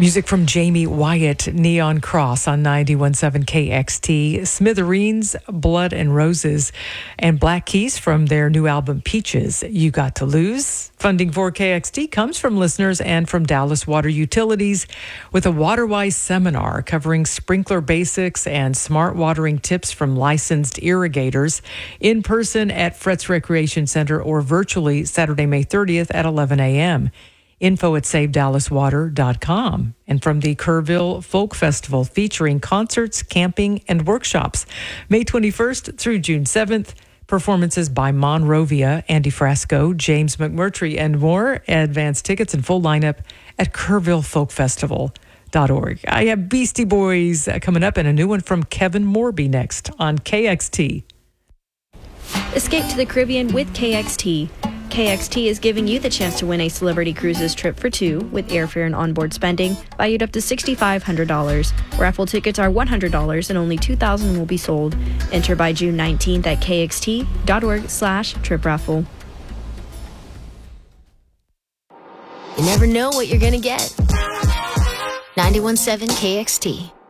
Music from Jamie Wyatt, Neon Cross on 91.7 KXT, Smithereens, Blood and Roses, and Black Keys from their new album Peaches, You Got to Lose. Funding for KXT comes from listeners and from Dallas Water Utilities with a WaterWise seminar covering sprinkler basics and smart watering tips from licensed irrigators in person at Fretz Recreation Center or virtually Saturday, May 30th at 11 a.m. Info at SaveDallasWater.com. And from the Kerrville Folk Festival featuring concerts, camping, and workshops. May 21st through June 7th. Performances by Monrovia, Andy Frasco, James McMurtry, and more. Advanced tickets and full lineup at KerrvilleFolkFestival.org. I have Beastie Boys coming up and a new one from Kevin Morby next on KXT. Escape to the Caribbean with KXT. KXT is giving you the chance to win a Celebrity Cruises trip for two with airfare and onboard spending valued up to $6,500. Raffle tickets are $100 and only 2,000 will be sold. Enter by June 19th at kxt.org/trip raffle. You never know what you're going to get. 91.7 KXT.